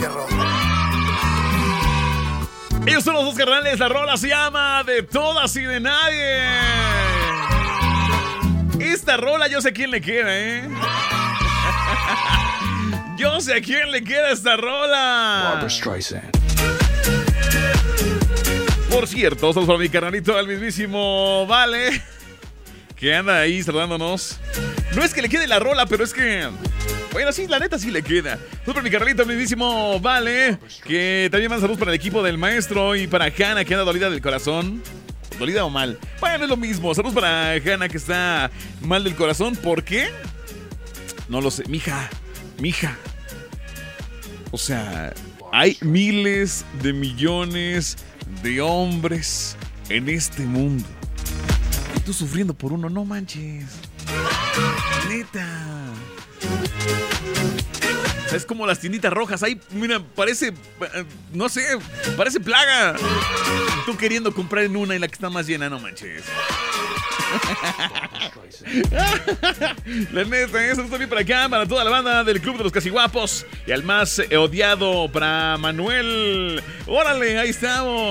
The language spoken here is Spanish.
fierro. Ellos son los dos carnales. La rola se llama De Todas y de Nadie. Esta rola yo sé a quién le queda, ¿eh? Yo sé a quién le queda esta rola. Barbra Streisand. Por cierto, estamos para mi carnalito, el mismísimo Vale, que anda ahí saludándonos. No es que le quede la rola, pero es que... Bueno, sí, la neta sí le queda. Saludos para mi carnalito, el mismísimo Vale, que también manda saludos para el equipo del maestro y para Hanna, que anda dolida del corazón. ¿Dolida o mal? Bueno, es lo mismo. Saludos para Hanna, que está mal del corazón. ¿Por qué? No lo sé. Mija. O sea, hay miles de millones de hombres en este mundo. Y tú sufriendo por uno, no manches. Neta. O sea, es como las tienditas rojas. Ahí, mira, parece, no sé, parece plaga. Tú queriendo comprar en una y la que está más llena, no manches. La neta, eso está bien para acá, para toda la banda del Club de los Casiguapos. Y al más odiado, para Manuel. Órale, ahí estamos.